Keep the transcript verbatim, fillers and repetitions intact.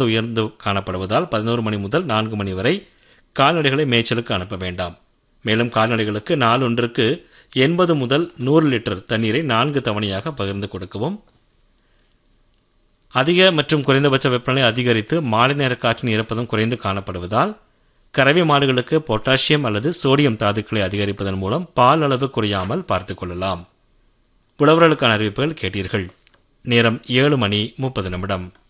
தொடர்ந்து உயர்ந்து காணப்படுவதால் பதினோரு மணி முதல் நான்கு மணி வரை கால்நடைகளை மேய்ச்சலுக்கு அனுப்ப வேண்டாம். மேலும் கால்நடைகளுக்கு நாளொன்றுக்கு எண்பது முதல் நூறு லிட்டர் தண்ணீரை நான்கு தவணையாக பகிர்ந்து கொடுக்கவும். அதிக மற்றும் குறைந்தபட்ச வெப்பநிலை அதிகரித்து மாலை நேர காற்றின் ஈரப்பதம் குறைந்து காணப்படுவதால் கறவை மாடுகளுக்கு பொட்டாசியம் அல்லது சோடியம் தாதுக்களை அதிகரிப்பதன் மூலம் பால் அளவு குறையாமல் பார்த்துக் கொள்ளலாம். உழவர்களுக்கான அறிவிப்புகள் கேட்டீர்கள். நேரம் ஏழு மணி முப்பது நிமிடம்.